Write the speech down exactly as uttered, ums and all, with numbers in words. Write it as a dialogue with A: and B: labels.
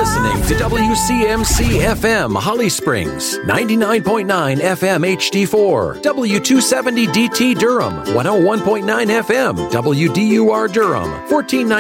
A: listening to W C M C F M Holly Springs, ninety-nine point nine F M H D four, W two seventy D T Durham, one oh one point nine F M W D U R Durham, fourteen ninety